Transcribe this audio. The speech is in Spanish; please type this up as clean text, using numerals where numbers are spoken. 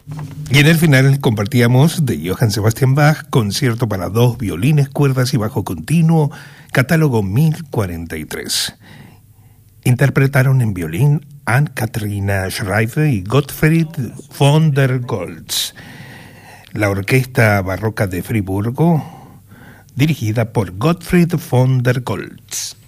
Y en el final compartíamos de Johann Sebastian Bach, concierto para 2 violines, cuerdas y bajo continuo, catálogo 1043. Interpretaron en violín Anne-Katharina Schreiber y Gottfried von der Goltz. La Orquesta Barroca de Friburgo, dirigida por Gottfried von der Goltz.